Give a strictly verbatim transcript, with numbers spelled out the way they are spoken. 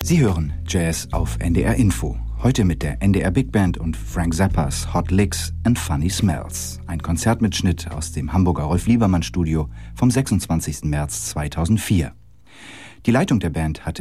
Sie hören Jazz auf N D R Info. Heute mit der N D R Big Band und Frank Zappas Hot Licks and Funny Smells. Ein Konzertmitschnitt aus dem Hamburger Rolf-Liebermann-Studio vom sechsundzwanzigsten März zweitausendvier. Die Leitung der Band hatte